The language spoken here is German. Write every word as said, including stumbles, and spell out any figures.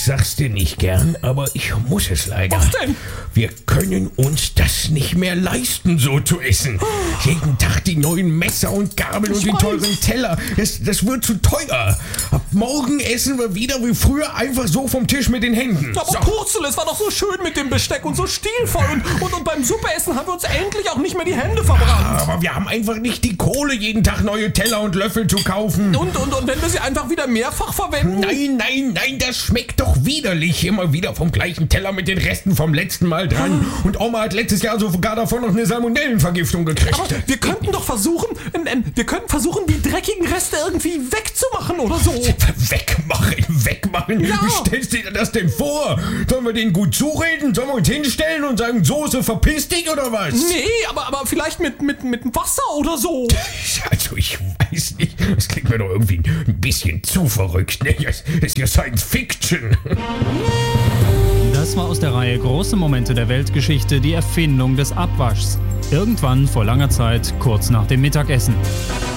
sag's dir nicht gern, aber ich muss es leider. Was denn? Wir können uns das nicht mehr leisten, so zu essen. Jeden Tag die neuen Messer und Gabeln und die weiß. teuren Teller. Das, das wird zu teuer. Ab morgen essen wir wieder wie früher einfach so vom Tisch mit den Händen. Aber So. Purzel, es war doch so schön mit dem Besteck und so stilvoll. Und, und, und beim Suppeessen haben wir uns endlich auch nicht mehr die Hände verbrannt. Aber wir haben einfach nicht die Kohle, jeden Tag neue Teller und Löffel zu kaufen. Und, und, und wenn wir sie einfach wieder mehrfach verwenden? Nein, nein, nein, das schmeckt doch widerlich. Immer wieder vom gleichen Teller mit den Resten vom letzten Mal dran. Und Oma hat letztes Jahr sogar davon noch eine Salmonellenvergiftung gekriegt. Aber wir könnten doch versuchen, ähm, ähm, wir könnten versuchen, die dreckigen Reste irgendwie wegzumachen oder so. Wegmachen, wegmachen. Ja. Wie stellst du dir das denn vor? Sollen wir denen gut zureden? Sollen wir uns hinstellen und sagen, Soße, verpiss dich oder was? Nee, aber, aber vielleicht mit, mit, mit Wasser oder so. Also ich weiß nicht, das klingt mir doch irgendwie ein bisschen zu verrückt. Ne? Das ist ja Science Fiction. Das war aus der Reihe Große Momente der Weltgeschichte die Erfindung des Abwaschs. Irgendwann vor langer Zeit, kurz nach dem Mittagessen.